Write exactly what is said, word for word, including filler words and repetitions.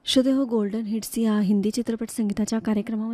श्रोते हो, golden hits या हिंदी चित्रपट संगीताच्या कार्यक्रमामध्ये